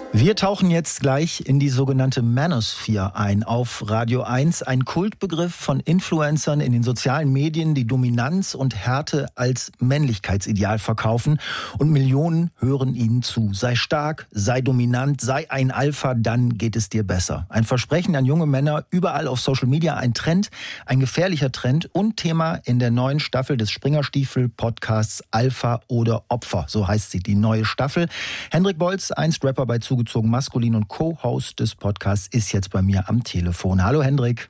Wir tauchen jetzt gleich in die sogenannte Manosphere ein auf Radio 1. Ein Kultbegriff von Influencern in den sozialen Medien, die Dominanz und Härte als Männlichkeitsideal verkaufen. Und Millionen hören ihnen zu. Sei stark, sei dominant, sei ein Alpha, dann geht es dir besser. Ein Versprechen an junge Männer überall auf Social Media. Ein Trend, ein gefährlicher Trend und Thema in der neuen Staffel des Springerstiefel-Podcasts Alpha oder Opfer. So heißt sie, die neue Staffel. Hendrik Bolz, einst Rapper bei Zugezogen Maskulin und Co-Host des Podcasts, ist jetzt bei mir am Telefon. Hallo Hendrik.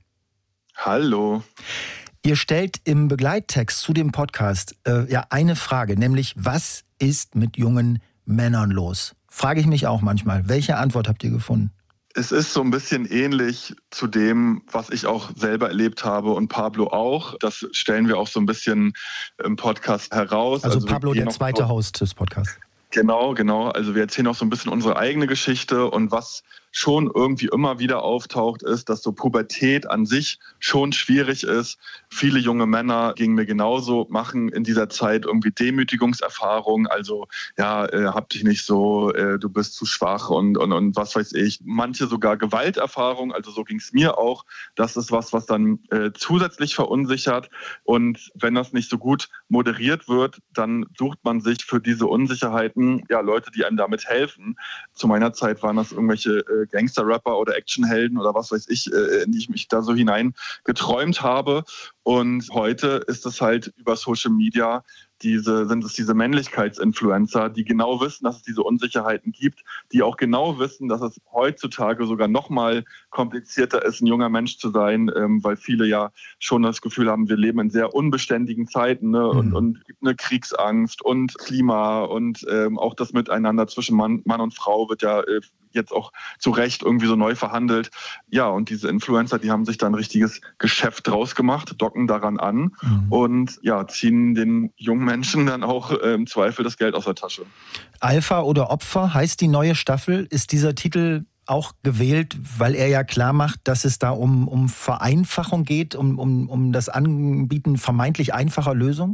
Hallo. Ihr stellt im Begleittext zu dem Podcast eine Frage, nämlich was ist mit jungen Männern los? Frage ich mich auch manchmal. Welche Antwort habt ihr gefunden? Es ist so ein bisschen ähnlich zu dem, was ich auch selber erlebt habe und Pablo auch. Das stellen wir auch so ein bisschen im Podcast heraus. Also Pablo, der zweite Host des Podcasts. Genau. Also wir erzählen auch so ein bisschen unsere eigene Geschichte und was schon irgendwie immer wieder auftaucht, ist, dass so Pubertät an sich schon schwierig ist. Viele junge Männer, gingen mir genauso, machen in dieser Zeit irgendwie Demütigungserfahrungen. Also hab dich nicht so, du bist zu schwach und was weiß ich. Manche sogar Gewalterfahrungen, also so ging es mir auch. Das ist was dann zusätzlich verunsichert. Und wenn das nicht so gut moderiert wird, dann sucht man sich für diese Unsicherheiten Leute, die einem damit helfen. Zu meiner Zeit waren das irgendwelche Gangster-Rapper oder Actionhelden oder was weiß ich, in die ich mich da so hinein geträumt habe. Und heute ist es halt über Social Media sind es diese Männlichkeitsinfluencer, die genau wissen, dass es diese Unsicherheiten gibt, die auch genau wissen, dass es heutzutage sogar noch mal komplizierter ist, ein junger Mensch zu sein, weil viele ja schon das Gefühl haben, wir leben in sehr unbeständigen Zeiten, ne? Und gibt eine Kriegsangst und Klima und auch das Miteinander zwischen Mann und Frau wird ja jetzt auch zu Recht irgendwie so neu verhandelt. Ja, und diese Influencer, die haben sich da ein richtiges Geschäft draus gemacht, docken daran an und ziehen den jungen Menschen dann auch im Zweifel das Geld aus der Tasche. Alpha oder Opfer heißt die neue Staffel. Ist dieser Titel auch gewählt, weil er ja klar macht, dass es da um Vereinfachung geht, um das Anbieten vermeintlich einfacher Lösungen?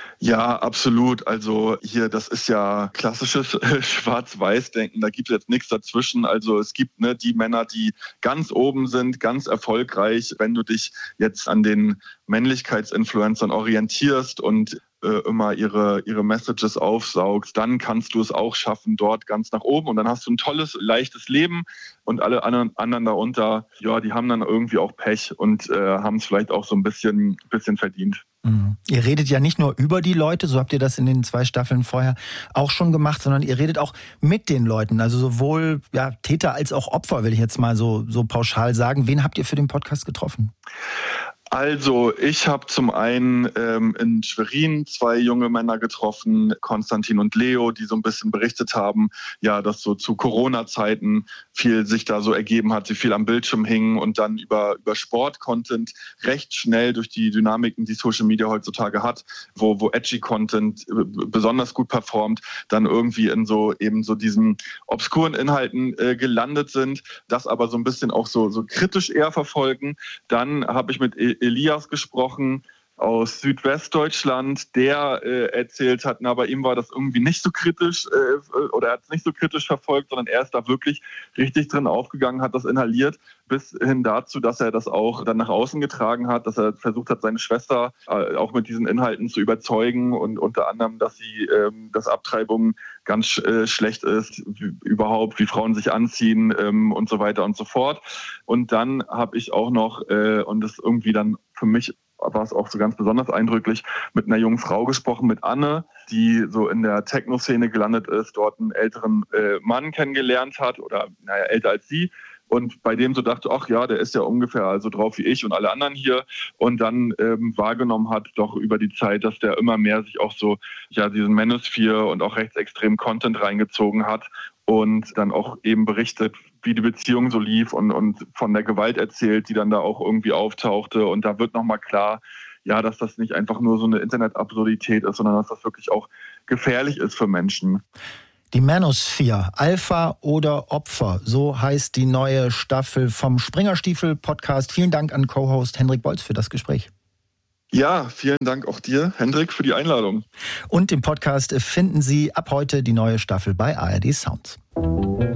Ja, absolut. Also hier, das ist ja klassisches Schwarz-Weiß-Denken. Da gibt es jetzt nichts dazwischen. Also es gibt die Männer, die ganz oben sind, ganz erfolgreich. Wenn du dich jetzt an den Männlichkeitsinfluencern orientierst und immer ihre Messages aufsaugst, dann kannst du es auch schaffen, dort ganz nach oben. Und dann hast du ein tolles, leichtes Leben. Und alle anderen darunter, die haben dann irgendwie auch Pech und haben es vielleicht auch so ein bisschen verdient. Ihr redet ja nicht nur über die Leute, so habt ihr das in den 2 Staffeln vorher auch schon gemacht, sondern ihr redet auch mit den Leuten, also sowohl Täter als auch Opfer, will ich jetzt mal so pauschal sagen. Wen habt ihr für den Podcast getroffen? Also ich habe zum einen in Schwerin 2 junge Männer getroffen, Konstantin und Leo, die so ein bisschen berichtet haben, dass so zu Corona-Zeiten viel sich da so ergeben hat, sie viel am Bildschirm hingen und dann über Sport-Content recht schnell durch die Dynamiken, die Social Media heutzutage hat, wo edgy Content besonders gut performt, dann irgendwie in so diesen obskuren Inhalten gelandet sind, das aber so ein bisschen auch so kritisch eher verfolgen. Dann habe ich mit Elias gesprochen aus Südwestdeutschland, der erzählt hat, bei ihm war das irgendwie nicht so kritisch oder er hat es nicht so kritisch verfolgt, sondern er ist da wirklich richtig drin aufgegangen, hat das inhaliert, bis hin dazu, dass er das auch dann nach außen getragen hat, dass er versucht hat, seine Schwester auch mit diesen Inhalten zu überzeugen und unter anderem, dass Abtreibung ganz schlecht ist, überhaupt, wie Frauen sich anziehen und so weiter und so fort. Und dann habe ich auch noch, und das irgendwie dann für mich war es auch so ganz besonders eindrücklich, mit einer jungen Frau gesprochen, mit Anne, die so in der Techno-Szene gelandet ist, dort einen älteren Mann kennengelernt hat oder älter als sie. Und bei dem so dachte, ach ja, der ist ja ungefähr so drauf wie ich und alle anderen hier. Und dann wahrgenommen hat doch über die Zeit, dass der immer mehr sich auch so diesen Manosphere und auch rechtsextremen Content reingezogen hat. Und dann auch eben berichtet, wie die Beziehung so lief und von der Gewalt erzählt, die dann da auch irgendwie auftauchte. Und da wird nochmal klar, dass das nicht einfach nur so eine Internet-Absurdität ist, sondern dass das wirklich auch gefährlich ist für Menschen. Die Manosphere, Alpha oder Opfer, so heißt die neue Staffel vom Springerstiefel-Podcast. Vielen Dank an Co-Host Hendrik Bolz für das Gespräch. Ja, vielen Dank auch dir, Hendrik, für die Einladung. Und im Podcast finden Sie ab heute die neue Staffel bei ARD Sounds.